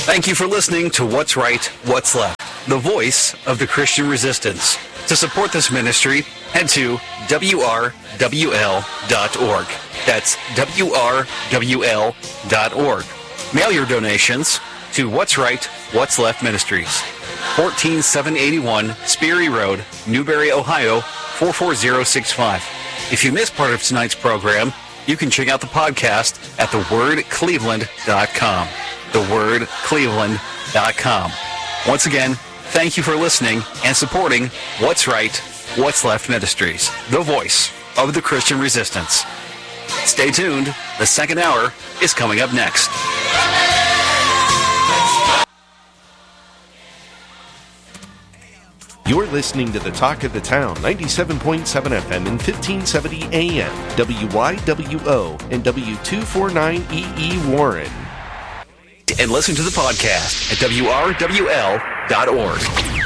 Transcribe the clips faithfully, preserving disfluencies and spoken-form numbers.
Thank you for listening to What's Right, What's Left, the voice of the Christian resistance. To support this ministry, head to W R W L dot org. That's W R W L dot org. Mail your donations to What's Right, What's Left Ministries, fourteen seven eighty-one Sperry Road, Newberry, Ohio, four four zero six five. If you missed part of tonight's program, you can check out the podcast at the word cleveland dot com. the word cleveland dot com. Once again, thank you for listening and supporting What's Right, What's Left Ministries, the voice of the Christian resistance. Stay tuned. The second hour is coming up next. You're listening to the Talk of the Town, ninety-seven point seven F M and fifteen seventy A M, W Y W O and W two forty-nine E E Warren. And listen to the podcast at W R W L dot org.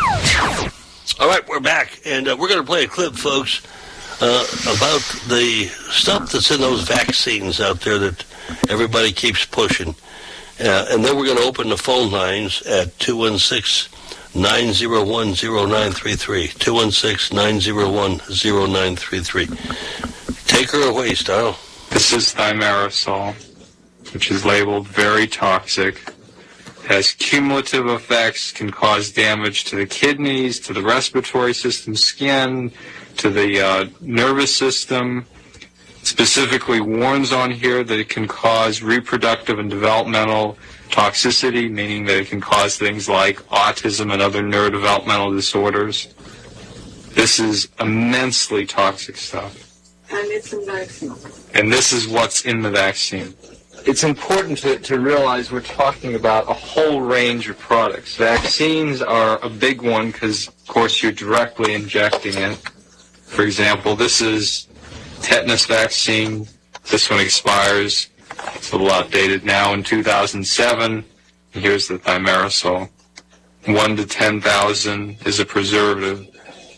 All right, we're back, and uh, we're going to play a clip, folks, uh, about the stuff that's in those vaccines out there that everybody keeps pushing. Uh, and then we're going to open the phone lines at two one six, nine zero one, zero nine three three, two one six, nine zero one, zero nine three three. Take her away, Style. This is thimerosal, which is labeled very toxic, has cumulative effects, can cause damage to the kidneys, to the respiratory system, skin, to the uh, nervous system. Specifically warns on here that it can cause reproductive and developmental toxicity, meaning that it can cause things like autism and other neurodevelopmental disorders. This is immensely toxic stuff. And it's in vaccine. And this is what's in the vaccine. It's important to, to realize we're talking about a whole range of products. Vaccines are a big one because, of course, you're directly injecting it. For example, this is tetanus vaccine. This one expires. It's a little outdated now in two thousand seven. Here's the thimerosal. one to ten thousand is a preservative.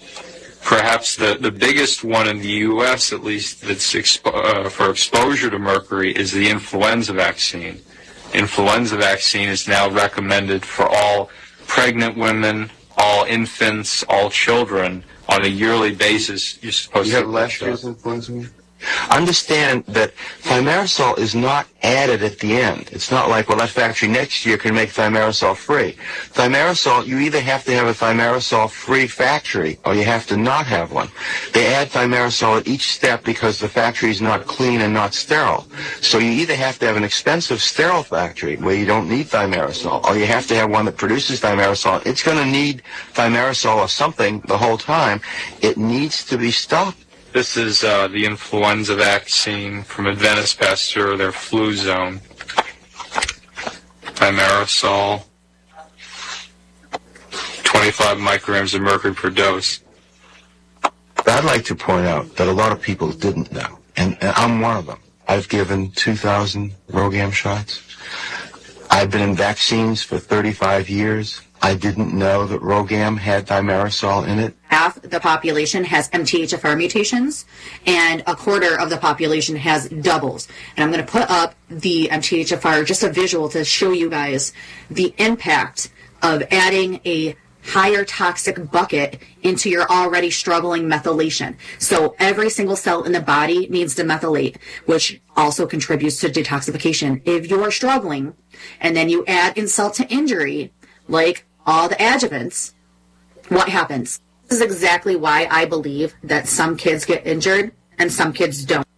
Perhaps the, the biggest one in the U S, at least, that's expo- uh, for exposure to mercury is the influenza vaccine. Influenza vaccine is now recommended for all pregnant women, all infants, all children on a yearly basis. You're supposed you to have last year's influenza? Understand that thimerosal is not added at the end. It's not like, well, that factory next year can make thimerosal free. Thimerosal, you either have to have a thimerosal free factory or you have to not have one. They add thimerosal at each step because the factory is not clean and not sterile. So you either have to have an expensive sterile factory where you don't need thimerosal, or you have to have one that produces thimerosal. It's going to need thimerosal or something the whole time. It needs to be stopped. This is uh, the influenza vaccine from Adventist Pasteur, their flu zone. Thimerosal, twenty-five micrograms of mercury per dose. I'd like to point out that a lot of people didn't know, and, and I'm one of them. I've given two thousand RhoGAM shots. I've been in vaccines for thirty-five years. I didn't know that RhoGAM had thimerosal in it. Half the population has M T H F R mutations, and a quarter of the population has doubles. And I'm going to put up the M T H F R, just a visual to show you guys the impact of adding a higher toxic bucket into your already struggling methylation. So every single cell in the body needs to methylate, which also contributes to detoxification. If you're struggling, and then you add insult to injury, like all the adjuvants, what happens? This is exactly why I believe that some kids get injured and some kids don't.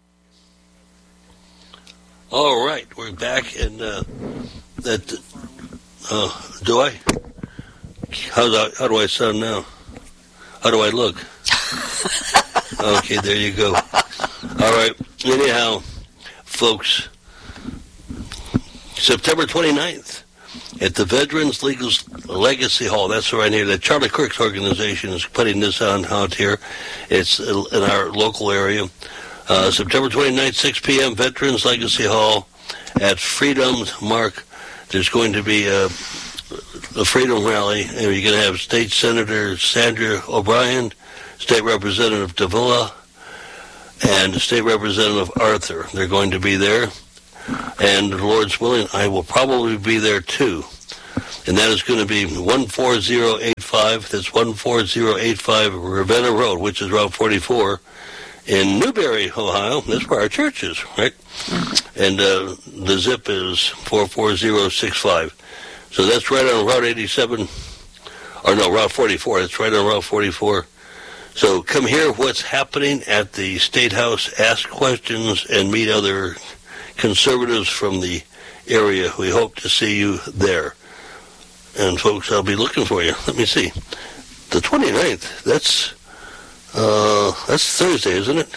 All right, we're back, and uh, that. Uh, do I? How do I, how do I sound now? How do I look? Okay, there you go. All right. Anyhow, folks, September twenty-ninth at the Veterans Legal Legacy Hall. That's right here. The Charlie Kirk's organization is putting this on out here. It's in our local area. Uh, September twenty-ninth, six p.m., Veterans Legacy Hall at Freedom's Mark. There's going to be a, a Freedom Rally, and you're going to have State Senator Sandra O'Brien, State Representative Davila, and State Representative Arthur. They're going to be there. And Lord's willing, I will probably be there too. and that is going to be one four zero eight five. That's one four zero eight five Ravenna Road, which is Route forty-four in Newberry, Ohio. That's where our church is, right? Mm-hmm. And uh, the zip is four four zero six five. So that's right on Route eighty-seven, or no, Route forty-four. It's right on Route forty-four. So come hear what's happening at the State House, ask questions, and meet other conservatives from the area. We hope to see you there. And folks, I'll be looking for you. Let me see. The twenty-ninth, that's uh, that's Thursday, isn't it?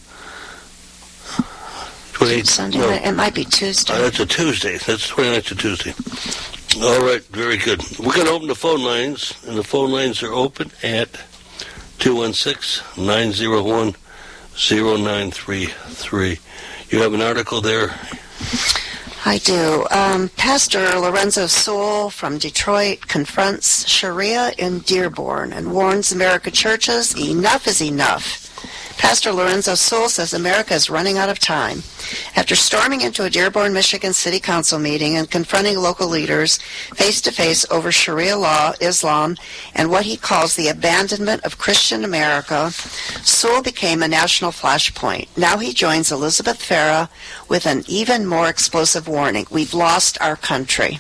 twenty-eighth, Sunday, no. It might be Tuesday. Uh, that's a Tuesday. That's twenty-ninth to Tuesday. All right, very good. We're going to open the phone lines, and the phone lines are open at two one six, nine zero one, zero nine three three. You have an article there? I do. Um, Pastor Lorenzo Sewell from Detroit confronts Sharia in Dearborn and warns America churches, enough is enough. Pastor Lorenzo Sewell says America is running out of time. After storming into a Dearborn, Michigan City Council meeting and confronting local leaders face-to-face over Sharia law, Islam, and what he calls the abandonment of Christian America, Sewell became a national flashpoint. Now he joins Elizabeth Farah with an even more explosive warning. We've lost our country.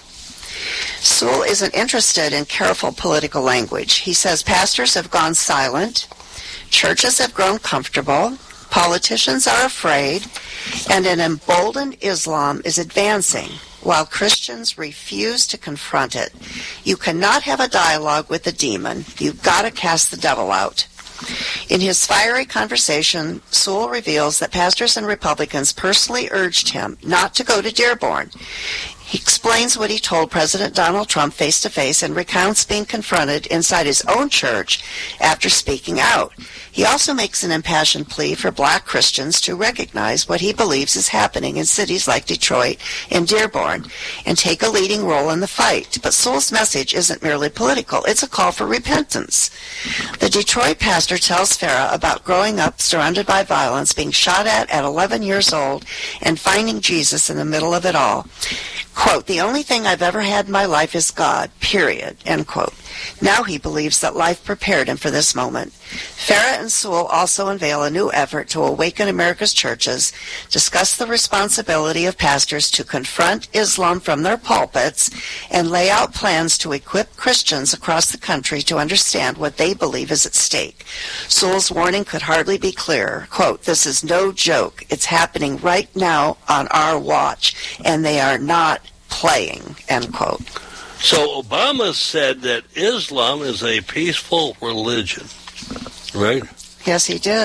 Sewell isn't interested in careful political language. He says pastors have gone silent, churches have grown comfortable, politicians are afraid, and an emboldened Islam is advancing while Christians refuse to confront it. You cannot have a dialogue with the demon. You've got to cast the devil out. In his fiery conversation, Sewell reveals that pastors and Republicans personally urged him not to go to Dearborn. He explains what he told President Donald Trump face-to-face and recounts being confronted inside his own church after speaking out. He also makes an impassioned plea for black Christians to recognize what he believes is happening in cities like Detroit and Dearborn and take a leading role in the fight. But Sewell's message isn't merely political. It's a call for repentance. The Detroit pastor tells Farah about growing up surrounded by violence, being shot at at eleven years old, and finding Jesus in the middle of it all. Quote, the only thing I've ever had in my life is God, period, end quote. Now he believes that life prepared him for this moment. Farah and Sewell also unveil a new effort to awaken America's churches, discuss the responsibility of pastors to confront Islam from their pulpits, and lay out plans to equip Christians across the country to understand what they believe is at stake. Sewell's warning could hardly be clearer. Quote, this is no joke. It's happening right now on our watch, and they are not playing, end quote. So Obama said that Islam is a peaceful religion, right? Yes, he did.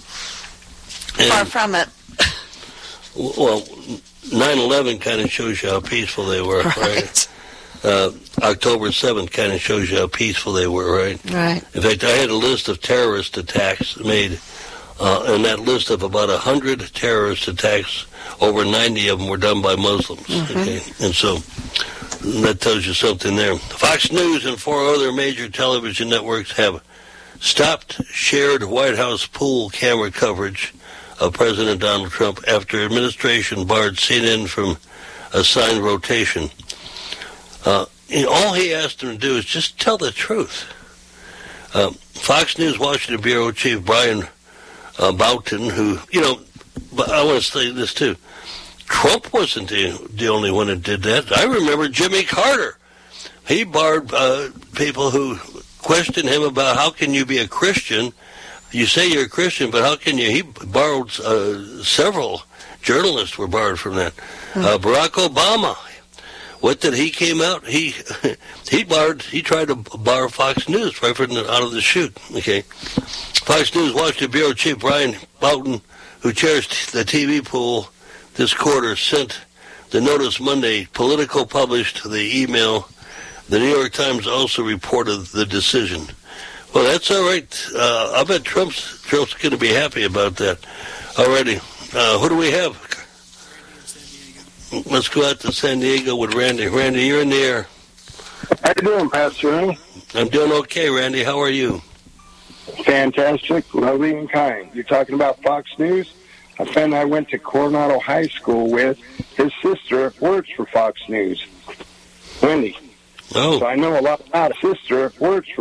And, far from it. Well, nine eleven kind of shows you how peaceful they were, right? right? Uh, October seventh kind of shows you how peaceful they were, right? Right. In fact, I had a list of terrorist attacks made, uh, and that list of about one hundred terrorist attacks, over ninety of them were done by Muslims, mm-hmm. okay? And so that tells you something there. Fox News and four other major television networks have stopped shared White House pool camera coverage of President Donald Trump after administration barred C N N from assigned rotation. Uh, you know, all he asked them to do is just tell the truth. Uh, Fox News Washington Bureau Chief Brian uh, Boughton, who, you know, but I want to say this too. Trump wasn't the, the only one that did that. I remember Jimmy Carter. He barred uh, people who questioned him about how can you be a Christian. You say you're a Christian, but how can you? He borrowed uh, several journalists were barred from that. Uh, Barack Obama. What did he came out? He he barred. He tried to bar Fox News right from the, out of the chute. Okay, Fox News Washington Bureau Chief Brian Boughton, who chairs the T V pool this quarter, sent the notice Monday. Politico published the email. The New York Times also reported the decision. Well, that's all right. Uh, I bet Trump's Trump's going to be happy about that. Alrighty, uh, who do we have? Let's go out to San Diego with Randy. Randy, you're in the air. How you doing, Pastor Ernie? I'm doing okay, Randy. How are you? Fantastic, lovely, and kind. You're talking about Fox News? A friend I went to Coronado High School with, his sister works for Fox News. Wendy. Oh. So I know a lot about it. Sister works